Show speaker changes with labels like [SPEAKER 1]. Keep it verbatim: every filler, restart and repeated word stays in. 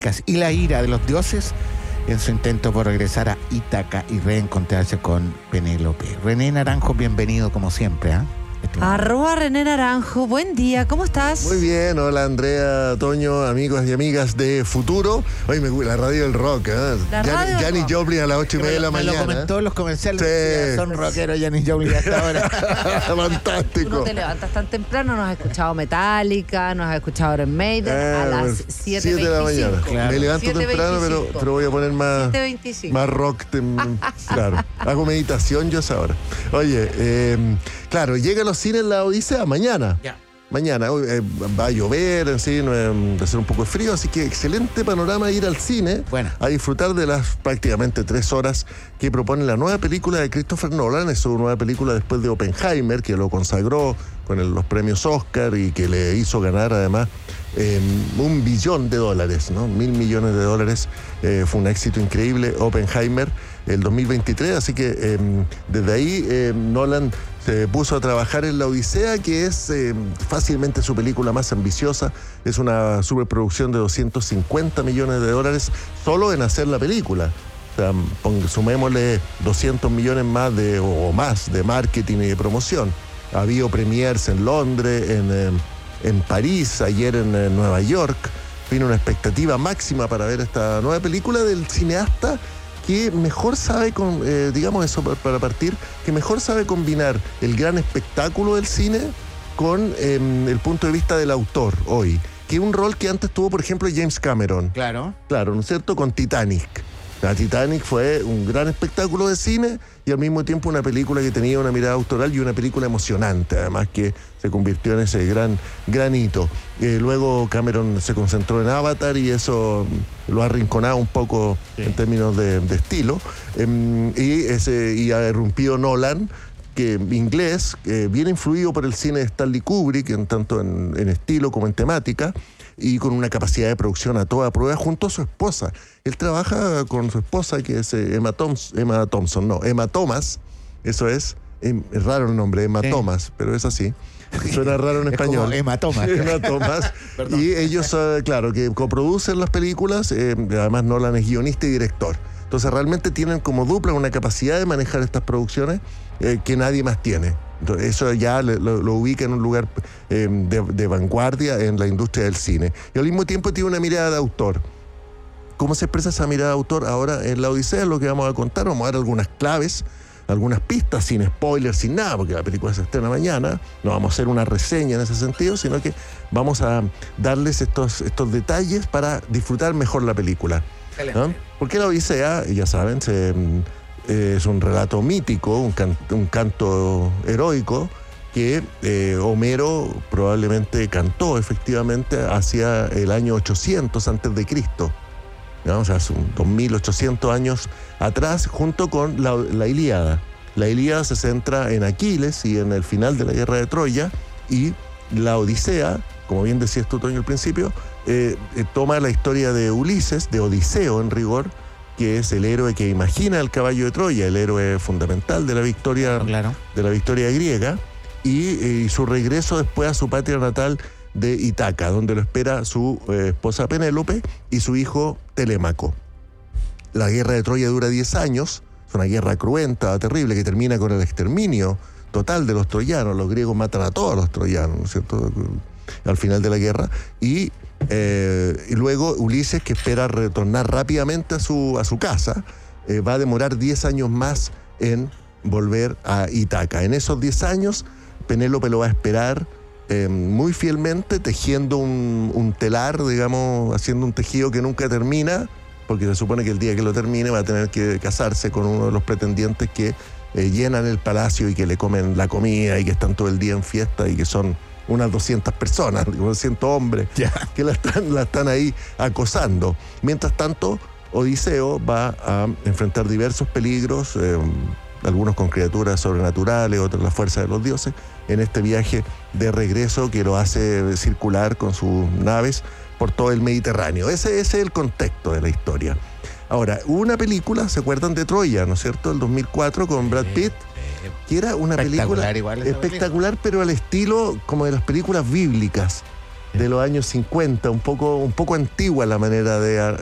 [SPEAKER 1] y la ira de los dioses en su intento por regresar a Ítaca y reencontrarse con Penélope. René Naranjo, bienvenido como siempre, ¿eh?
[SPEAKER 2] Arroba René Naranjo, buen día, ¿cómo estás?
[SPEAKER 3] Muy bien, hola Andrea, Toño, amigos y amigas de Futuro. Hoy me gusta la radio del rock, ¿eh?
[SPEAKER 2] La radio del
[SPEAKER 3] Janis
[SPEAKER 2] rock.
[SPEAKER 3] Joplin a las ocho y media de la
[SPEAKER 1] Me
[SPEAKER 3] mañana.
[SPEAKER 1] lo comentó en los comerciales.
[SPEAKER 3] Sí.
[SPEAKER 1] Son rockeros, Janis Joplin hasta ahora.
[SPEAKER 3] Fantástico.
[SPEAKER 2] Tú no te levantas tan temprano, nos has escuchado Metallica, nos has escuchado Iron Maiden
[SPEAKER 3] Eh,
[SPEAKER 2] a las
[SPEAKER 3] pues,
[SPEAKER 2] siete
[SPEAKER 3] siete de la
[SPEAKER 2] veinticinco.
[SPEAKER 3] mañana.
[SPEAKER 1] Claro.
[SPEAKER 3] Me levanto
[SPEAKER 2] siete
[SPEAKER 3] temprano, pero,
[SPEAKER 2] veinticinco.
[SPEAKER 3] pero voy a poner más,
[SPEAKER 2] siete veinticinco.
[SPEAKER 3] más rock. tem- claro, hago meditación yo a esa hora. Oye, eh, claro, llega a los cines La Odisea mañana.
[SPEAKER 1] Ya.
[SPEAKER 3] Mañana hoy, eh, va a llover, en sí, no, eh, va a ser un poco de frío, así que excelente panorama ir al cine
[SPEAKER 1] Bueno.
[SPEAKER 3] a disfrutar de las prácticamente tres horas que propone la nueva película de Christopher Nolan. Es su nueva película después de Oppenheimer, que lo consagró con el- los premios Oscar y que le hizo ganar además eh, un billón de dólares, ¿no? Mil millones de dólares. Eh, fue un éxito increíble Oppenheimer el dos mil veintitrés, así que eh, desde ahí eh, Nolan se puso a trabajar en La Odisea, que es eh, fácilmente su película más ambiciosa. Es una superproducción de doscientos cincuenta millones de dólares solo en hacer la película. O sea, pon- sumémosle doscientos millones más de, o más de marketing y de promoción. Ha habido premiers en Londres, en, eh, en París, ayer en, eh, Nueva York. Tiene una expectativa máxima para ver esta nueva película del cineasta que mejor sabe, con, eh, digamos eso pa- para partir, que mejor sabe combinar el gran espectáculo del cine con eh, el punto de vista del autor hoy, que es un rol que antes tuvo, por ejemplo, James Cameron.
[SPEAKER 1] Claro.
[SPEAKER 3] Claro, ¿no es cierto? Con Titanic. La Titanic fue un gran espectáculo de cine y al mismo tiempo una película que tenía una mirada autoral y una película emocionante, además que se convirtió en ese gran, gran hito. Eh, luego Cameron se concentró en Avatar y eso lo ha arrinconado un poco
[SPEAKER 1] Sí.
[SPEAKER 3] en términos de, de estilo. Em, y, ese, y ha irrumpido Nolan, que inglés, eh, bien influido por el cine de Stanley Kubrick, en tanto en, en estilo como en temática, y con una capacidad de producción a toda prueba junto a su esposa. Él trabaja con su esposa, que es eh, Emma, Thoms- Emma Thompson, no, Emma Thomas, eso es, em, es raro el nombre, Emma
[SPEAKER 1] Sí.
[SPEAKER 3] Thomas, pero es así. Suena raro en
[SPEAKER 1] Es
[SPEAKER 3] español.
[SPEAKER 1] como hematoma.
[SPEAKER 3] Emma Thomas.
[SPEAKER 1] Perdón.
[SPEAKER 3] Y ellos, eh, claro, que coproducen las películas, eh, además Nolan es guionista y director. Entonces realmente tienen como dupla una capacidad de manejar estas producciones eh, que nadie más tiene. Entonces, eso ya le- lo, lo ubica en un lugar eh, de, de vanguardia en la industria del cine. Y al mismo tiempo tiene una mirada de autor. ¿Cómo se expresa esa mirada de autor ahora en La Odisea? Es lo que vamos a contar. Vamos a dar algunas claves, algunas pistas, sin spoilers, sin nada, porque la película se estrena mañana. No vamos a hacer una reseña en ese sentido, sino que vamos a darles estos, estos detalles para disfrutar mejor la película. ¿No? Porque La Odisea, ya saben, se, eh, es un relato mítico, un, can- un canto heroico que eh, Homero probablemente cantó efectivamente hacia el año ochocientos antes de Cristo, ¿no? O sea, hace un dos mil ochocientos años atrás, junto con la, la Ilíada. La Ilíada se centra en Aquiles y en el final de la guerra de Troya, y la Odisea, como bien decías tú, Toño, al principio, eh, eh, toma la historia de Ulises, de Odiseo en rigor, que es el héroe que imagina el caballo de Troya, el héroe fundamental de la victoria,
[SPEAKER 1] Claro.
[SPEAKER 3] de la victoria griega, y, y su regreso después a su patria natal de Ítaca, donde lo espera su eh, esposa Penélope y su hijo Telémaco. La guerra de Troya dura diez años, es una guerra cruenta, terrible, que termina con el exterminio total de los troyanos. Los griegos matan a todos los troyanos, ¿no es cierto?, al final de la guerra. Y, eh, y luego Ulises, que espera retornar rápidamente a su, a su casa, eh, va a demorar diez años más en volver a Ítaca. En esos diez años, Penélope lo va a esperar eh, muy fielmente, tejiendo un, un telar, digamos, haciendo un tejido que nunca termina, porque se supone que el día que lo termine va a tener que casarse con uno de los pretendientes que eh, llenan el palacio y que le comen la comida y que están todo el día en fiesta y que son unas doscientas personas, doscientos hombres,
[SPEAKER 1] Ya.
[SPEAKER 3] que la están, la están ahí acosando. Mientras tanto, Odiseo va a enfrentar diversos peligros, eh, algunos con criaturas sobrenaturales, otros la fuerza de los dioses, en este viaje de regreso que lo hace circular con sus naves por todo el Mediterráneo. Ese, ese es el contexto de la historia. Ahora, hubo una película, ¿se acuerdan de Troya, no es cierto? El dos mil cuatro con Brad Pitt, que era una
[SPEAKER 1] Espectacular
[SPEAKER 3] película
[SPEAKER 1] igual esa
[SPEAKER 3] espectacular, pero al estilo como de las películas bíblicas. de los años cincuenta, un poco, un poco antigua la manera de,